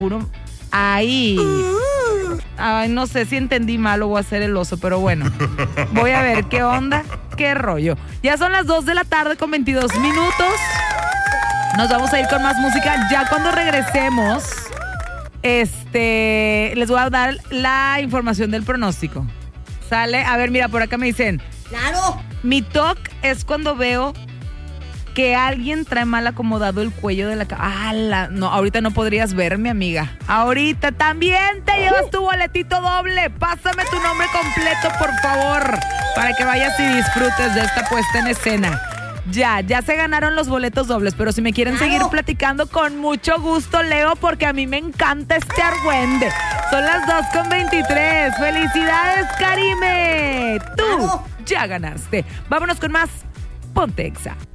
Puro. Ahí. Ay, no sé si entendí mal o voy a hacer el oso, pero bueno. Voy a ver qué onda, qué rollo. Ya son las 2 de la tarde con 22 minutos. Nos vamos a ir con más música. Ya cuando regresemos, les voy a dar la información del pronóstico. ¿Sale? A ver, mira, por acá me dicen. ¡Claro! Mi toque es cuando veo que alguien trae mal acomodado el cuello de la cabeza. No, ahorita no podrías verme, amiga. Ahorita también te llevas tu boletito doble. Pásame tu nombre completo, por favor, para que vayas y disfrutes de esta puesta en escena. Ya se ganaron los boletos dobles, pero si me quieren seguir platicando, con mucho gusto leo, porque a mí me encanta este argüende. Son las 2:23. ¡Felicidades, Karime! Tú ya ganaste. Vámonos con más Ponte Exa.